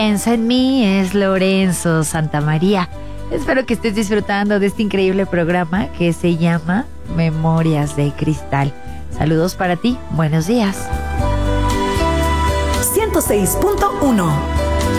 Piensa en mí, es Lorenzo Santamaría. Espero que estés disfrutando de este increíble programa que se llama Memorias de Cristal. Saludos para ti, buenos días. 106.1